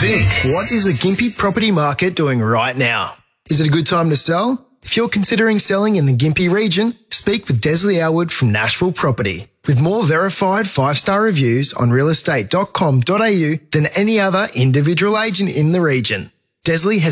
think. What is the Gympie property market doing right now? Is it a good time to sell? If you're considering selling in the Gympie region, speak with Desley Elwood from Nashville Property. With more verified 5-star reviews on realestate.com.au than any other individual agent in the region, Desley has